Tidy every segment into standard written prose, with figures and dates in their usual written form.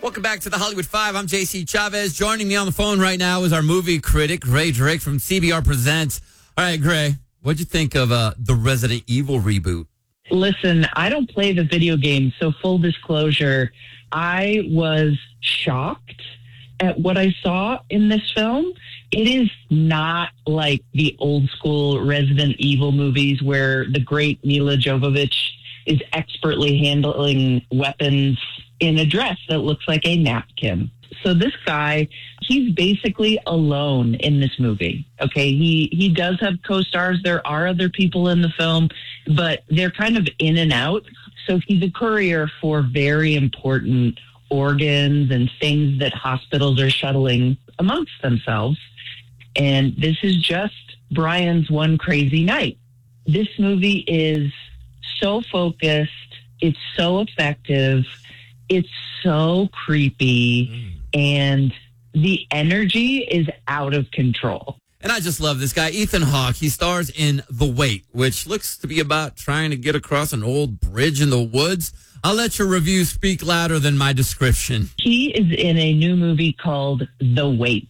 Welcome back to the Hollywood Five. I'm JC Chavez. Joining me on the phone right now is our movie critic, Gray Drake from CBR Presents. All right, Gray, what'd you think of the Resident Evil reboot? Listen, I don't play the video game, so full disclosure, I was shocked at what I saw in this film. It is not like the old school Resident Evil movies where the great Mila Jovovich is expertly handling weapons in a dress that looks like a napkin. So this guy, he's basically alone in this movie. Okay, he does have co-stars. There are other people in the film, but they're kind of in and out. So he's a courier for very important organs and things that hospitals are shuttling amongst themselves. And this is just Brian's one crazy night. This movie is so focused. It's so effective. It's so creepy. And the energy is out of control. And I just love this guy, Ethan Hawke. He stars in The Wait, which looks to be about trying to get across an old bridge in the woods. I'll let your review speak louder than my description. He is in a new movie called The Wait.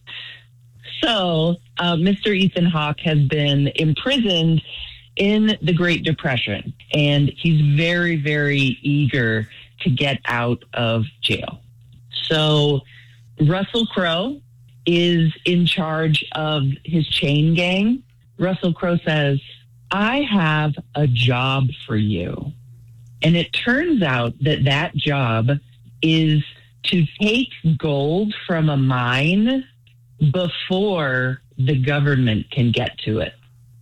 So, Mr. Ethan Hawke has been imprisoned in the Great Depression, and he's very, very eager to get out of jail. So, Russell Crowe is in charge of his chain gang. Russell Crowe says, "I have a job for you." And it turns out that job is to take gold from a mine before the government can get to it.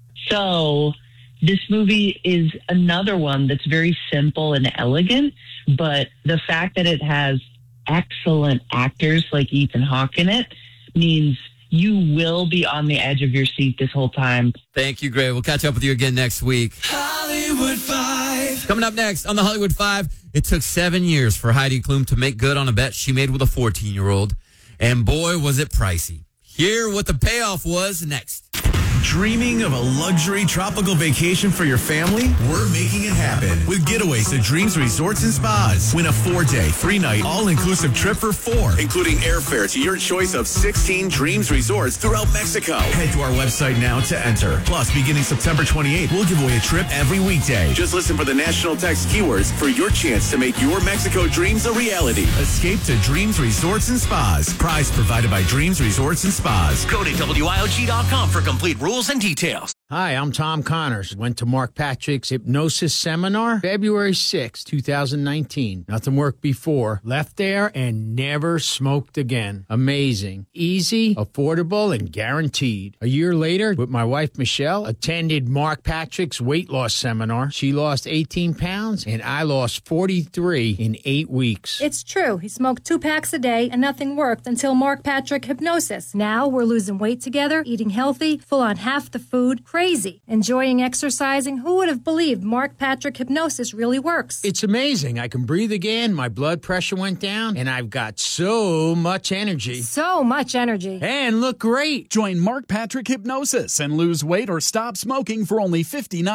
So this movie is another one that's very simple and elegant, but the fact that it has excellent actors like Ethan Hawke in it means you will be on the edge of your seat this whole time. Thank you, Gray. We'll catch up with you again next week. Hollywood Five. Coming up next on the Hollywood Five, it took 7 years for Heidi Klum to make good on a bet she made with a 14-year-old. And boy, was it pricey. Hear what the payoff was next. Dreaming of a luxury tropical vacation for your family? We're making it happen with Getaways to Dreams Resorts and Spas. Win a 4-day, 3-night, all-inclusive trip for 4, including airfare to your choice of 16 Dreams Resorts throughout Mexico. Head to our website now to enter. Plus, beginning September 28th, we'll give away a trip every weekday. Just listen for the national text keywords for your chance to make your Mexico dreams a reality. Escape to Dreams Resorts and Spas. Prize provided by Dreams Resorts and Spas. Go to WIOG.com for complete rules and details. Hi, I'm Tom Connors. Went to Mark Patrick's hypnosis seminar February 6, 2019. Nothing worked before. Left there and never smoked again. Amazing. Easy, affordable, and guaranteed. A year later, with my wife Michelle, attended Mark Patrick's weight loss seminar. She lost 18 pounds and I lost 43 in 8 weeks. It's true. He smoked 2 packs a day and nothing worked until Mark Patrick Hypnosis. Now we're losing weight together, eating healthy, full on half the food. Crazy. Enjoying exercising. Who would have believed Mark Patrick Hypnosis really works? It's amazing. I can breathe again. My blood pressure went down, and I've got so much energy. So much energy. And look great. Join Mark Patrick Hypnosis and lose weight or stop smoking for only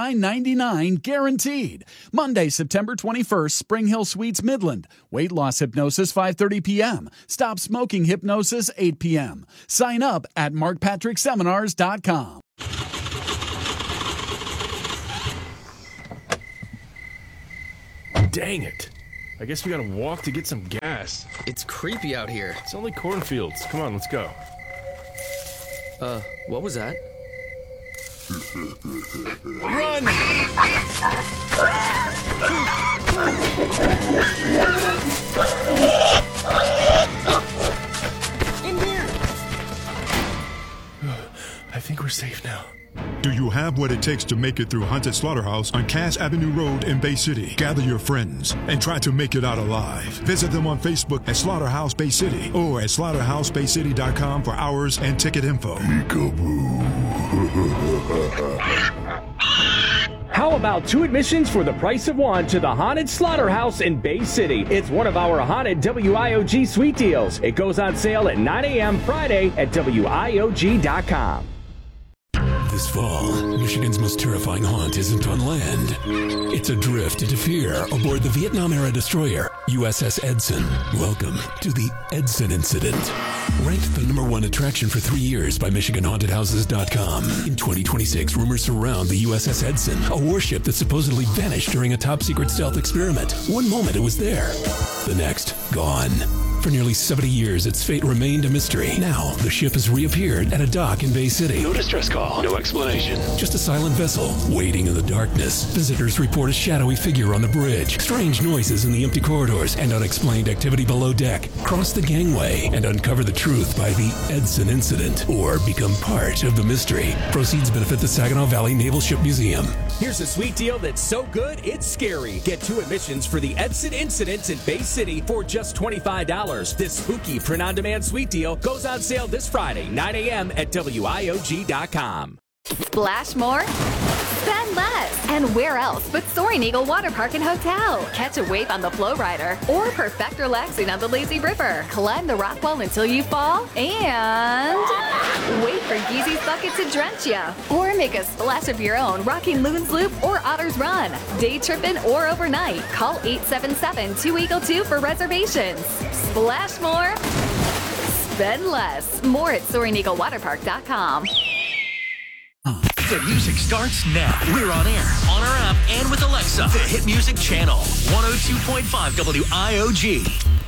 $59.99 guaranteed. Monday, September 21st, Spring Hill Suites, Midland. Weight loss hypnosis, 5:30 p.m. Stop smoking hypnosis, 8 p.m. Sign up at markpatrickseminars.com. Dang it. I guess we gotta walk to get some gas. It's creepy out here. It's only cornfields. Come on, let's go. What was that? Run! In here. I think we're safe now. Do you have what it takes to make it through Haunted Slaughterhouse on Cass Avenue Road in Bay City? Gather your friends and try to make it out alive. Visit them on Facebook at Slaughterhouse Bay City or at slaughterhousebaycity.com for hours and ticket info. How about 2 admissions for the price of 1 to the Haunted Slaughterhouse in Bay City? It's one of our haunted WIOG suite deals. It goes on sale at 9 a.m. Friday at WIOG.com. This fall, Michigan's most terrifying haunt isn't on land. It's adrift into fear aboard the Vietnam-era destroyer USS Edson. Welcome to the Edson Incident. Ranked the #1 attraction for 3 years by MichiganHauntedHouses.com. In 2026, rumors surround the USS Edson, a warship that supposedly vanished during a top-secret stealth experiment. One moment it was there, the next, gone. For nearly 70 years, its fate remained a mystery. Now, the ship has reappeared at a dock in Bay City. No distress call, no explanation. Just a silent vessel, waiting in the darkness. Visitors report a shadowy figure on the bridge, strange noises in the empty corridors, and unexplained activity below deck. Cross the gangway and uncover the truth by the Edson Incident, or become part of the mystery. Proceeds benefit the Saginaw Valley Naval Ship Museum. Here's a sweet deal that's so good, it's scary. Get 2 admissions for the Edson Incident in Bay City for just $25. This spooky print-on-demand sweet deal goes on sale this Friday, 9 a.m. at WIOG.com. Splash more? Spend less. And where else but Soaring Eagle Water Park and Hotel? Catch a wave on the Flow Rider or perfect relaxing on the Lazy River. Climb the rock wall until you fall and wait for Yeezy's Bucket to drench ya. Or make a splash of your own rocking Loon's Loop or Otter's Run. Day tripping or overnight. Call 877-2EAGLE-2 for reservations. Splash more. Spend less. More at SoaringEagleWaterPark.com. The music starts now. We're on air, on our app, and with Alexa. The Hit Music Channel, 102.5 WIOG.